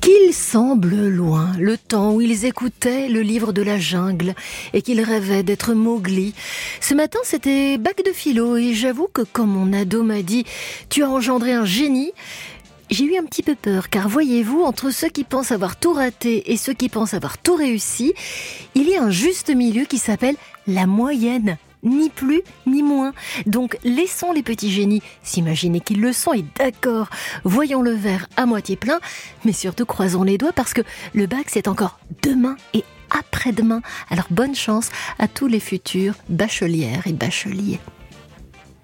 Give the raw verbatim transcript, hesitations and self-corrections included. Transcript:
Qu'il semble loin, le temps où ils écoutaient le livre de la jungle et qu'ils rêvaient d'être Mowgli. Ce matin, c'était bac de philo et j'avoue que quand mon ado m'a dit « Tu as engendré un génie », j'ai eu un petit peu peur, car voyez-vous, entre ceux qui pensent avoir tout raté et ceux qui pensent avoir tout réussi, il y a un juste milieu qui s'appelle la moyenne. Ni plus, ni moins. Donc, laissons les petits génies s'imaginer qu'ils le sont et d'accord, voyons le verre à moitié plein, mais surtout croisons les doigts parce que le bac, c'est encore demain et après-demain. Alors, bonne chance à tous les futurs bachelières et bacheliers.